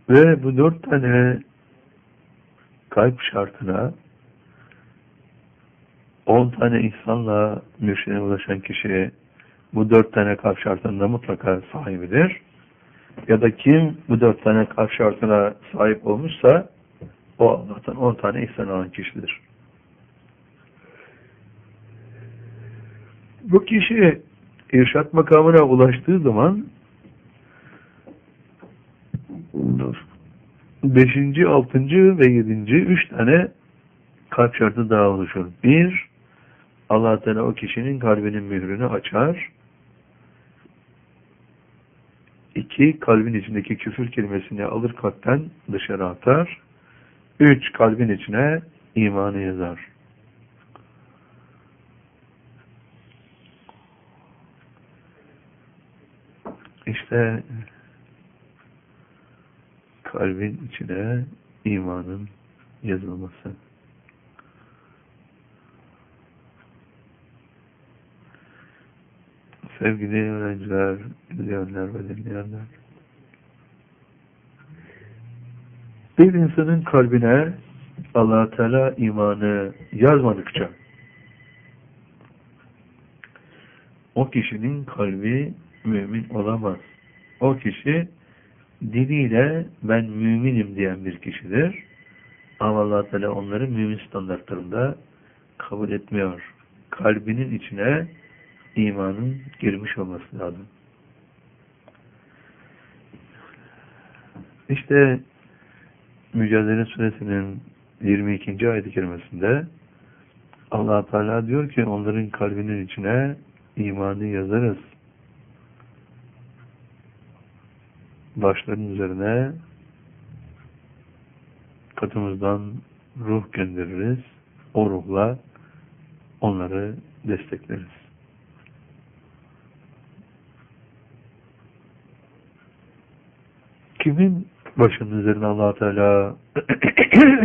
Ve bu 4 tane kalp şartına 10 tane ihsanla mürşide ulaşan kişi bu 4 tane kalp şartında mutlaka sahibidir. Ya da kim bu 4 tane kalp şartına sahip olmuşsa o Allah'tan 10 tane ihsan alan kişidir. Bu kişi irşat makamına ulaştığı zaman 5. 6. ve 7. 3 tane kalp şartı daha oluşur. 1. Allah Teala o kişinin kalbinin mührünü açar. 2. Kalbin içindeki küfür kelimesini alır kalpten dışarı atar. 3. Kalbin içine imanı yazar. İşte kalbin içine imanın yazılması. Sevgili öğrenciler, izleyenler ve dinleyenler, bir insanın kalbine Allah Teala imanı yazmadıkça o kişinin kalbi mümin olamaz. O kişi diliyle ben müminim diyen bir kişidir. Ama Allah Teala onları mümin standartlarında kabul etmiyor. Kalbinin içine imanın girmiş olması lazım. İşte Mücadele Suresinin 22. ayet-i kerimesinde Allah Teala diyor ki onların kalbinin içine imanı yazarız. Başların üzerine katımızdan ruh göndeririz. O ruhla onları destekleriz. Kimin başının üzerine Allah Teala